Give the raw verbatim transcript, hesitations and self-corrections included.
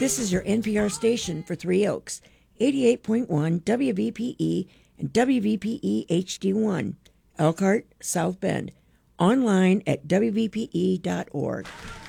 This is your N P R station for Three Oaks, eighty-eight point one W V P E and W V P E H D one, Elkhart, South Bend. Online at W V P E dot org.